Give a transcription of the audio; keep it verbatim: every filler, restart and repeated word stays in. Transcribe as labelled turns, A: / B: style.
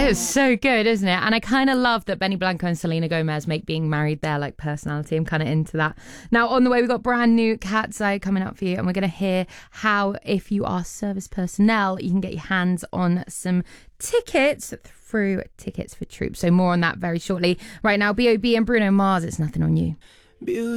A: It's so good, isn't it? And I kind of love that Benny Blanco and Selena Gomez make being married their like personality. I'm kind of into that. Now, on the way, we've got brand new Cat's Eye coming up for you, and we're going to hear how, if you are service personnel, you can get your hands on some tickets through Tickets for Troops. So more on that very shortly. Right now, B O B and Bruno Mars, It's Nothing on You.